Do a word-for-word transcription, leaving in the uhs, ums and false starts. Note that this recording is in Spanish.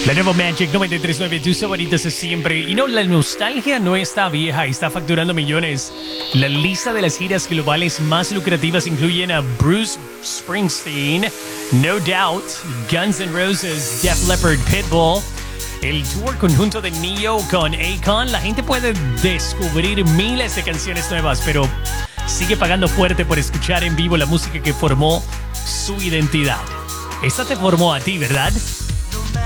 La nueva Magic noventa y tres punto nueve, tus favoritas de siempre. Y no, la nostalgia no está vieja, está facturando millones. La lista de las giras globales más lucrativas incluyen a Bruce Springsteen, No Doubt, Guns N' Roses, Def Leppard, Pitbull. El tour conjunto de Neo con Akon. La gente puede descubrir miles de canciones nuevas, pero sigue pagando fuerte por escuchar en vivo la música que formó su identidad. Esta te formó a ti, ¿verdad?